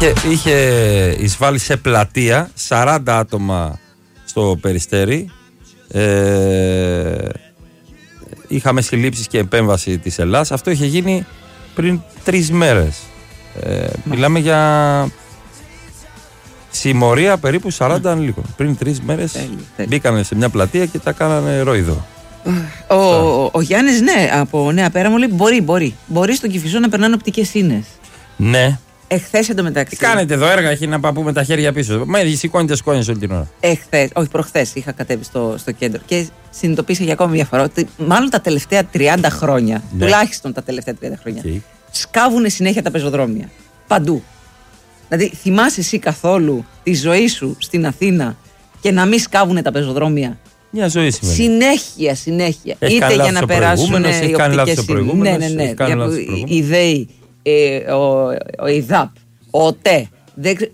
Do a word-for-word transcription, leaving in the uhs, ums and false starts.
Είχε, είχε εισβάλει σε πλατεία σαράντα άτομα στο Περιστέρι. Ε, είχαμε συλλήψεις και επέμβαση της Ελλάς. Αυτό είχε γίνει πριν τρεις μέρες. Ε, μιλάμε για συμμορία περίπου σαράντα ανηλίκων. Πριν τρεις μέρες μπήκανε σε μια πλατεία και τα κάνανε ρόιδο. Ο, ο, ο Γιάννης, ναι, από Νέα Πέραμο λέει μπορεί, μπορεί. Μπορεί στον Κηφισό να περνάνε οπτικές ίνες. Ναι. Εχθές εντωμεταξύ. Τι κάνετε εδώ, έργα έχει να πούμε τα χέρια πίσω. Μα σηκώνετε σκόνες όλη την ώρα. Εχθές, όχι προχθές, είχα κατέβει στο, στο κέντρο και συνειδητοποίησα για ακόμη μια φορά ότι μάλλον τα τελευταία τριάντα χρόνια, ναι. τουλάχιστον τα τελευταία τριάντα χρόνια, okay. σκάβουνε συνέχεια τα πεζοδρόμια. Παντού. Δηλαδή, θυμάσαι εσύ καθόλου τη ζωή σου στην Αθήνα και να μην σκάβουνε τα πεζοδρόμια? Μια ζωή σημαίνει. Συνέχεια, συνέχεια. Έχει είτε για να περάσουν οι οπτικές ίνες. Ναι, ναι, ναι. Οι ΔΕΗ, ο ΙΔΑΠ, ο ΟΤΕ.